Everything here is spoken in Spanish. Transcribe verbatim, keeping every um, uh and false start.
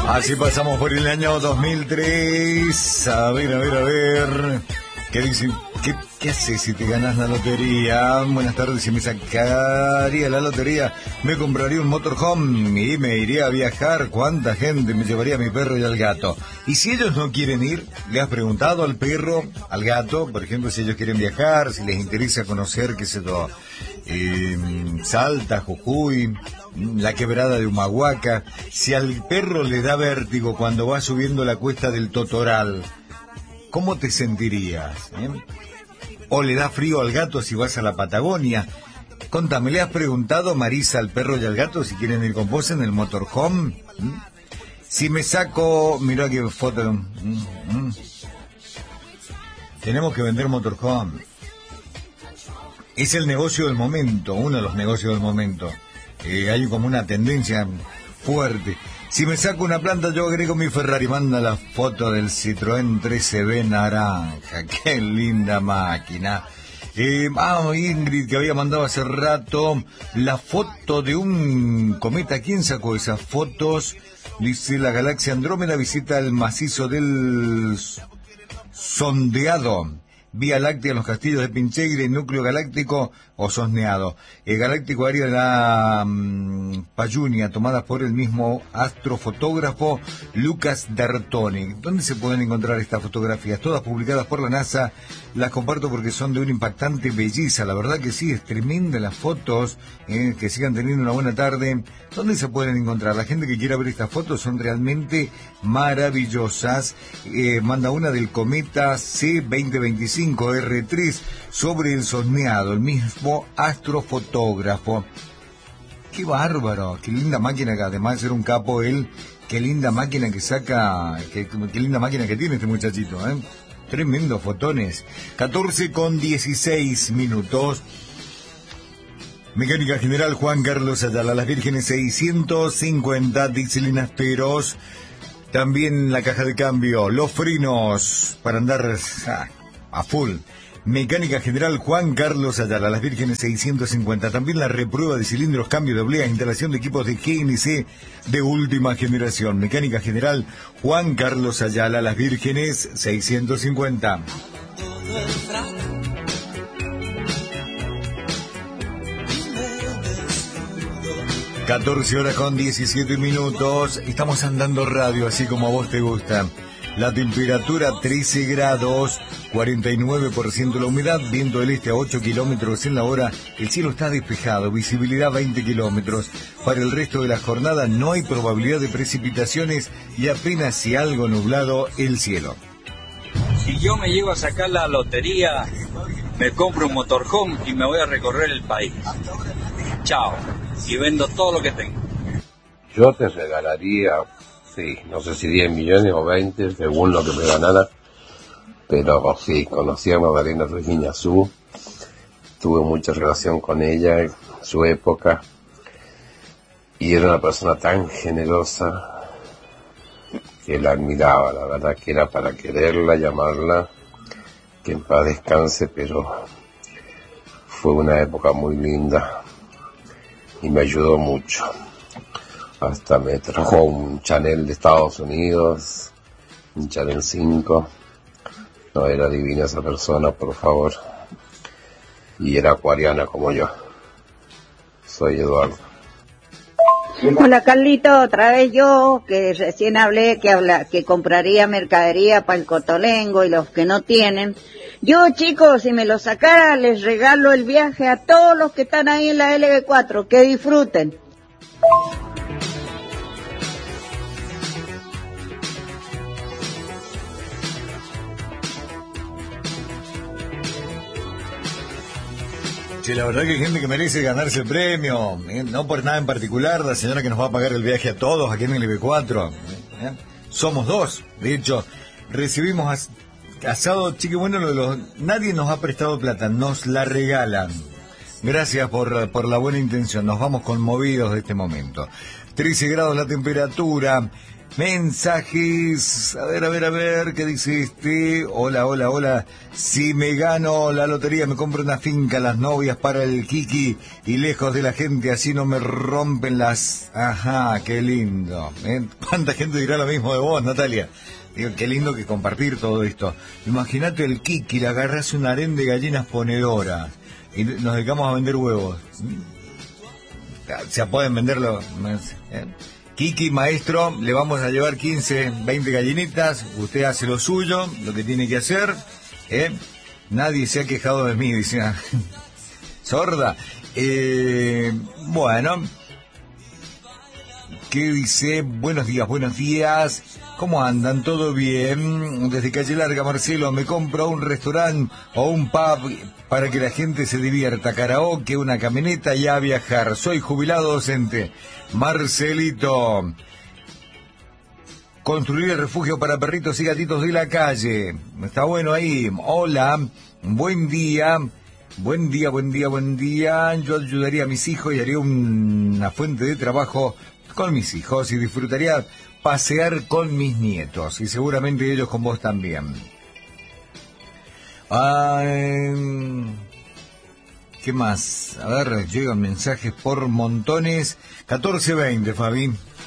Así pasamos por el año dos mil tres. A ver, a ver, a ver. ¿Qué dice? ¿Qué, qué haces si te ganas la lotería? Buenas tardes, si me sacaría la lotería, me compraría un motorhome y me iría a viajar. ¿Cuánta gente me llevaría a mi perro y al gato? Y si ellos no quieren ir, ¿le has preguntado al perro, al gato, por ejemplo, si ellos quieren viajar, si les interesa conocer, qué sé yo, eh, Salta, Jujuy, la quebrada de Humahuaca? Si al perro le da vértigo cuando va subiendo la cuesta del Totoral, ¿cómo te sentirías? ¿Eh? ¿O le da frío al gato si vas a la Patagonia? Contame, ¿le has preguntado, Marisa, al perro y al gato si quieren ir con vos en el motorhome? ¿Mm? Si me saco... Mirá qué foto... ¿Mm? ¿Mm? Tenemos que vender motorhome. Es el negocio del momento, uno de los negocios del momento. Eh, hay como una tendencia fuerte. Si me saco una planta, yo agrego mi Ferrari. Manda la foto del Citroën trece B naranja. ¡Qué linda máquina! Eh, ah, Ingrid, que había mandado hace rato la foto de un cometa. ¿Quién sacó esas fotos? Dice: la galaxia Andrómeda visita el macizo del sondeado. Vía Láctea, los castillos de Pincheira y núcleo galáctico ozonado. El galáctico área de la um, Payunia, tomadas por el mismo astrofotógrafo Lucas Dartoni. ¿Dónde se pueden encontrar estas fotografías? Todas publicadas por la NASA. Las comparto porque son de una impactante belleza. La verdad que sí, es tremenda las fotos. Eh, que sigan teniendo una buena tarde. ¿Dónde se pueden encontrar? La gente que quiera ver estas fotos son realmente maravillosas. Eh, manda una del cometa C veinte veinticinco R tres sobre el soñado, el mismo astrofotógrafo. ¡Qué bárbaro! ¡Qué linda máquina! Que además de ser un capo él, qué linda máquina que saca, qué, qué linda máquina que tiene este muchachito, ¿eh? Tremendos fotones. catorce con dieciséis minutos. Mecánica General Juan Carlos Ayala, Las Vírgenes seiscientos cincuenta, Dixelinas Peros. También la caja de cambio, los frenos para andar ah, a full. Mecánica General Juan Carlos Ayala, Las Vírgenes seiscientos cincuenta. También la reprueba de cilindros, cambio de oblea, instalación de equipos de G N C de última generación. Mecánica General Juan Carlos Ayala, Las Vírgenes seiscientos cincuenta. catorce horas con diecisiete minutos. Estamos andando radio, así como a vos te gusta. La temperatura trece grados, cuarenta y nueve por ciento la humedad, viento del este a ocho kilómetros en la hora. El cielo está despejado, visibilidad veinte kilómetros. Para el resto de la jornada no hay probabilidad de precipitaciones y apenas si algo nublado el cielo. Si yo me llego a sacar la lotería, me compro un motorhome y me voy a recorrer el país. Chao. Y vendo todo lo que tengo. Yo te regalaría, sí, no sé si diez millones o veinte, según lo que me ganara, pero sí, conocí a Magdalena Ruiz Iñazú, tuve mucha relación con ella en su época, y era una persona tan generosa que la admiraba, la verdad que era para quererla, llamarla, que en paz descanse, pero fue una época muy linda. Y me ayudó mucho. Hasta me trajo un Chanel de Estados Unidos, un Chanel cinco. No, era divina esa persona, por favor. Y era acuariana como yo. Soy Eduardo. Hola Carlito, otra vez yo, que recién hablé que habla, que compraría mercadería para el Cotolengo y los que no tienen. Yo, chicos, si me lo sacara, les regalo el viaje a todos los que están ahí en la L B cuatro, que disfruten. Sí, la verdad que hay gente que merece ganarse el premio, ¿eh? No por nada en particular, la señora que nos va a pagar el viaje a todos aquí en el L B cuatro. ¿eh? Somos dos, de hecho, recibimos as asado, chique, bueno, lo de los, nadie nos ha prestado plata, nos la regalan. Gracias por, por la buena intención, nos vamos conmovidos de este momento. trece grados la temperatura, mensajes. A ver, a ver, a ver, ¿qué dice este? Hola, hola, hola. Si me gano la lotería, me compro una finca, las novias para el Kiki y lejos de la gente, así no me rompen las... Ajá, qué lindo. ¿Eh? ¿Cuánta gente dirá lo mismo de vos, Natalia? Digo, qué lindo que compartir todo esto. Imagínate el Kiki, le agarras un harén de gallinas ponedoras y nos dedicamos a vender huevos. O sea, pueden venderlo. ¿Eh? Kiki, maestro, le vamos a llevar quince, veinte gallinitas, usted hace lo suyo, lo que tiene que hacer, ¿eh? Nadie se ha quejado de mí, dice, sorda. Eh, bueno, ¿qué dice? Buenos días, buenos días, ¿cómo andan? ¿Todo bien? Desde Calle Larga, Marcelo, me compro un restaurante o un pub para que la gente se divierta, karaoke, una camioneta y a viajar. Soy jubilado docente. Marcelito, construir el refugio para perritos y gatitos de la calle. Está bueno ahí. Hola, buen día, buen día, buen día, buen día. Yo ayudaría a mis hijos y haría un, una fuente de trabajo con mis hijos y disfrutaría pasear con mis nietos y seguramente ellos con vos también. Ay, ¿qué más? A ver, llegan mensajes por montones. catorce veinte, Fabi.